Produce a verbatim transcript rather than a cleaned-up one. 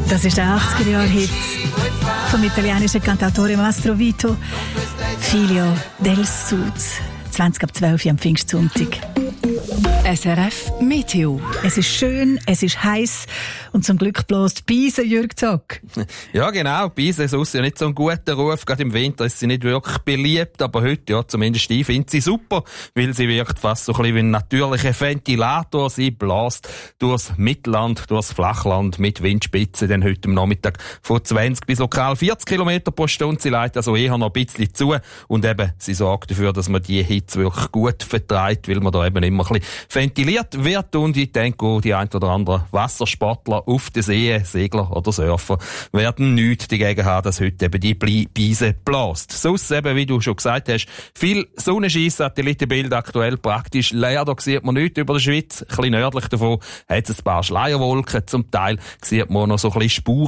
Das ist der achtziger-Jahre-Hit vom italienischen Cantautore Mastro Vito, Figlio del Sud, zwanzig ab zwölf am Pfingstsonntag. S R F Meteo. Es ist schön, es ist heiß und zum Glück bläst Beise, Jürg Zock. Ja, genau. Beise ist ja nicht so ein guter Ruf. Gerade im Winter ist sie nicht wirklich beliebt, aber heute, ja, zumindest ich finde sie super, weil sie wirkt fast so ein bisschen wie ein natürlicher Ventilator. Sie bläst durchs Mittelland, durchs Flachland mit Windspitzen, dann heute am Nachmittag von zwanzig bis lokal vierzig Kilometer pro Stunde. Sie leitet also eher noch ein bisschen zu und eben, sie sorgt dafür, dass man die Hitze wirklich gut vertreibt, weil man da eben immer ein bisschen ventiliert wird und ich denke auch die ein oder anderen Wassersportler auf der See, Segler oder Surfer, werden nichts dagegen haben, dass heute eben die Beise bläst. Sonst eben, wie du schon gesagt hast, viel Sonnenschein, Satellitenbild aktuell praktisch leer, da sieht man nichts über der Schweiz. Ein bisschen nördlich davon hat es ein paar Schleierwolken, zum Teil sieht man noch so ein bisschen Spuren